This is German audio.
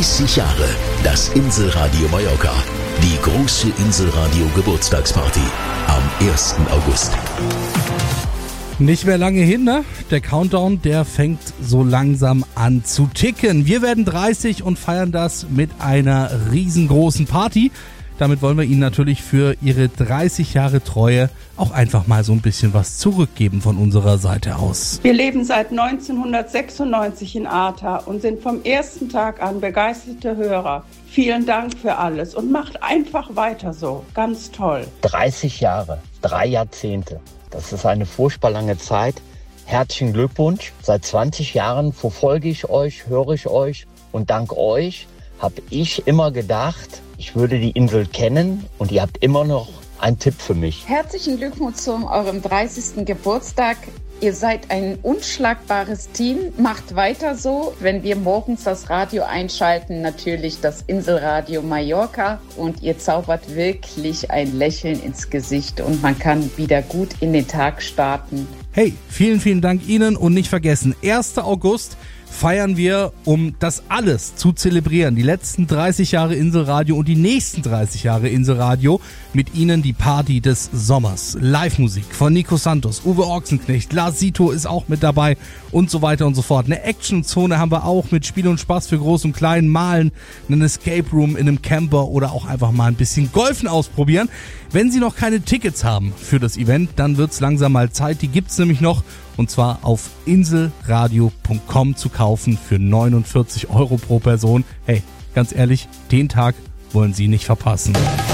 30 Jahre das Inselradio Mallorca. Die große Inselradio Geburtstagsparty am 1. August. Nicht mehr lange hin, ne? Der Countdown, der fängt so langsam an zu ticken. Wir werden 30 und feiern das mit einer riesengroßen Party. Damit wollen wir Ihnen natürlich für Ihre 30 Jahre Treue auch einfach mal so ein bisschen was zurückgeben von unserer Seite aus. Wir leben seit 1996 in Arta und sind vom ersten Tag an begeisterte Hörer. Vielen Dank für alles und macht einfach weiter so. Ganz toll. 30 Jahre, 3 Jahrzehnte. Das ist eine furchtbar lange Zeit. Herzlichen Glückwunsch. Seit 20 Jahren verfolge ich euch, höre ich euch und dank euch habe ich immer gedacht, ich würde die Insel kennen und ihr habt immer noch einen Tipp für mich. Herzlichen Glückwunsch zu eurem 30. Geburtstag. Ihr seid ein unschlagbares Team. Macht weiter so. Wenn wir morgens das Radio einschalten, natürlich das Inselradio Mallorca. Und ihr zaubert wirklich ein Lächeln ins Gesicht und man kann wieder gut in den Tag starten. Hey, vielen, vielen Dank Ihnen und nicht vergessen, 1. August feiern wir, um das alles zu zelebrieren. Die letzten 30 Jahre Inselradio und die nächsten 30 Jahre Inselradio. Mit Ihnen die Party des Sommers. Live-Musik von Nico Santos, Uwe Ochsenknecht, Lars Sito ist auch mit dabei und so weiter und so fort. Eine Action-Zone haben wir auch mit Spiel und Spaß für Groß und Klein, Malen, einen Escape Room in einem Camper oder auch einfach mal ein bisschen Golfen ausprobieren. Wenn Sie noch keine Tickets haben für das Event, dann wird's langsam mal Zeit. Die gibt's nämlich noch und zwar auf inselradio.com zu kaufen für 49 € pro Person. Hey, ganz ehrlich, den Tag wollen Sie nicht verpassen.